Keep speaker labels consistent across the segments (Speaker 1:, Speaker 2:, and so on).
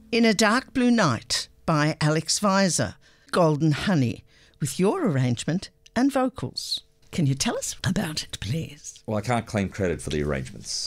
Speaker 1: In a Dark Blue Night by Alex Weiser, Golden Honey, with your arrangement and vocals. Can you tell us about it, please?
Speaker 2: Well, I can't claim credit for the arrangements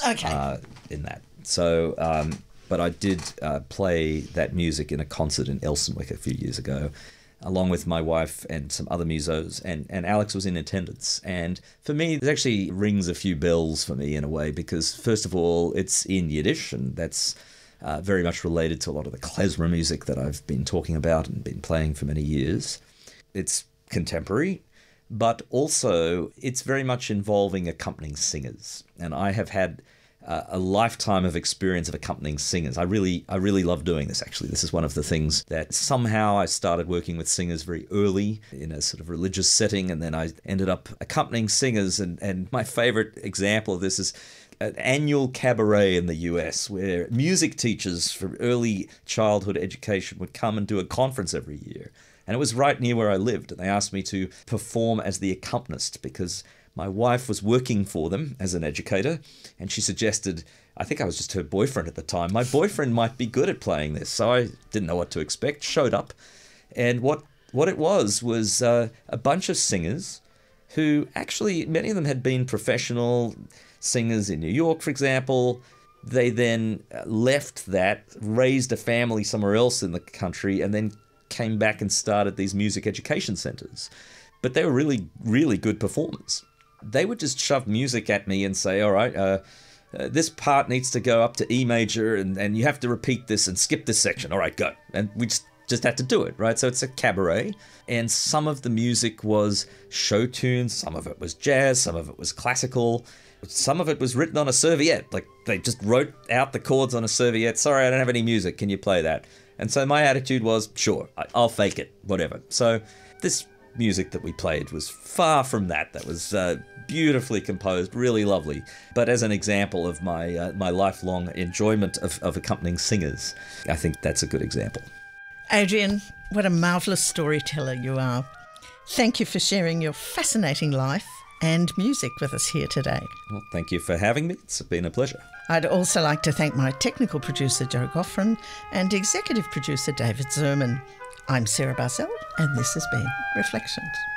Speaker 2: in that. So, but I did play that music in a concert in Elsternwick a few years ago, along with my wife and some other musos, and Alex was in attendance. And for me, it actually rings a few bells for me in a way, because first of all, it's in Yiddish, and that's very much related to a lot of the klezmer music that I've been talking about and been playing for many years. It's contemporary, but also it's very much involving accompanying singers. And I have had a lifetime of experience of accompanying singers. I really love doing this, actually. This is one of the things that somehow I started working with singers very early in a sort of religious setting, and then I ended up accompanying singers. And my favorite example of this is an annual cabaret in the US, where music teachers for early childhood education would come and do a conference every year. And it was right near where I lived. And they asked me to perform as the accompanist because my wife was working for them as an educator. And she suggested, I think I was just her boyfriend at the time, my boyfriend might be good at playing this. So I didn't know what to expect, showed up. And what it was a bunch of singers who actually, many of them had been professional singers in New York, for example. They then left that, raised a family somewhere else in the country, and then came back and started these music education centers. But they were really, really good performers. They would just shove music at me and say, all right, this part needs to go up to E major, and you have to repeat this and skip this section. All right, go. And we just had to do it, right? So it's a cabaret, and some of the music was show tunes, some of it was jazz, some of it was classical, some of it was written on a serviette. Like, they just wrote out the chords on a serviette. Sorry, I don't have any music. Can you play that? And so my attitude was, sure, I'll fake it, whatever. So this music that we played was far from that. That was beautifully composed, really lovely. But as an example of my my lifelong enjoyment of accompanying singers, I think that's a good example.
Speaker 1: Adrian, what a marvellous storyteller you are. Thank you for sharing your fascinating life and music with us here today.
Speaker 2: Well, thank you for having me. It's been a pleasure.
Speaker 1: I'd also like to thank my technical producer, Joe Goffrin, and executive producer, David Zerman. I'm Sarah Barcel, and this has been Reflections.